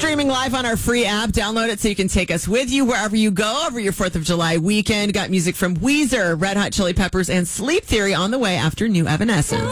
streaming live on our free app. Download it so you can take us with you wherever you go over your 4th of July weekend. Got music from Weezer, Red Hot Chili Peppers, and Sleep Theory on the way after New Evanescence.